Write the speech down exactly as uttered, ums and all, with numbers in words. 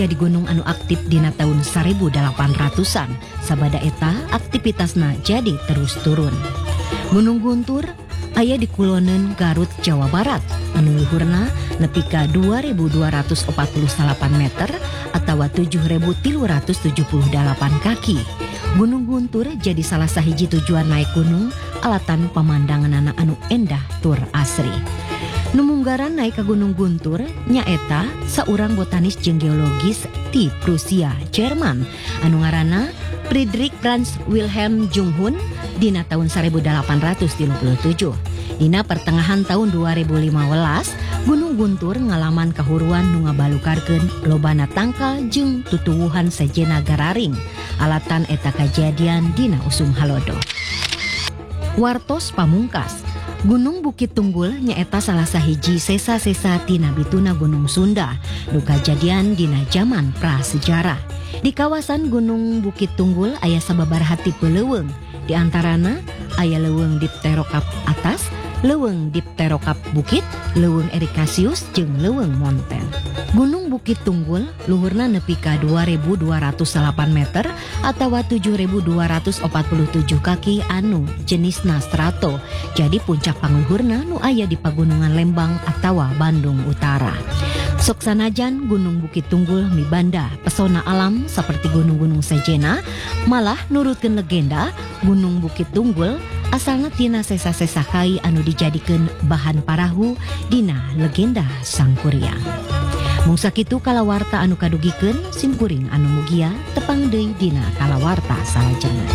jadi gunung anu aktif dina tahun seribu delapan ratusan. Sabada eta aktivitasna jadi terus turun. Gunung Guntur aya di kuloneun Garut, Jawa Barat. Anu luhurna nepi ka dua ribu dua ratus empat puluh delapan meter atawa tujuh ribu tilu ratus tujuh puluh delapan kaki. Gunung Guntur jadi salah sahiji tujuan naik gunung alatan pemandangan anak anu endah tur asri. Numunggaran naik ke Gunung Guntur nyaeta saurang botanis jeung geologis ti Prusia, Jerman anu ngaranna Friedrich Franz Wilhelm Junghun dina tahun seribu delapan ratus tilu puluh tujuh. Dina pertengahan tahun dua ribu lima belas, Gunung Guntur ngalaman kahuruan nu ngabalukarkeun lobana tangkal jeung tutuwuhan sejenna gararing. Alatan eta kajadian dina usum halodo. Wartos pamungkas, Gunung Bukit Tunggul nyaeta salah sahiji sesa-sesa tina bituna Gunung Sunda nu kajadian dina zaman prasejarah. Di kawasan Gunung Bukit Tunggul aya sababaraha tipe leuweung. Di antarana aya leuweung Dipterokap atas, leuweung Dipterokap bukit, leuweung Ericasius jeung leuweung Monten. Gunung Bukit Tunggul luhurna nepi ka dua ribu dua ratus delapan meter atawa tujuh ribu dua ratus empat puluh tujuh kaki anu jenisna strato. Jadi puncak pangluhurna nu aya di Pagunungan Lembang atawa Bandung Utara. Sok sanajan Gunung Bukit Tunggul mibanda pesona alam seperti gunung-gunung sejenna, malah nurutkeun legenda Gunung Bukit Tunggul asalna tina sesa-sesa kai anu dijadikeun bahan parahu dina legenda Sang Kuryang. Mung sakitu kalawarta anu kadugikeun sim kuring anu mugia tepang deui dina kalawarta salajengna.